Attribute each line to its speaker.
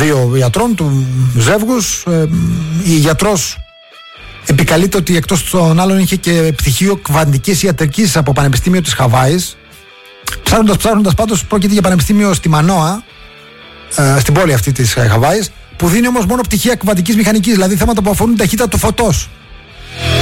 Speaker 1: δύο ιατρών του ζεύγους. Η γιατρός επικαλείται ότι εκτός των άλλων είχε και πτυχίο κβαντικής ιατρικής από Πανεπιστήμιο της Χαβάης. Ψάχνοντας πάντως, πρόκειται για πανεπιστήμιο στη Μανόα, στην πόλη αυτή της Χαβάης, που δίνει όμως μόνο πτυχία κβαντικής μηχανικής, δηλαδή θέματα που αφορούν ταχύτητα του φωτός.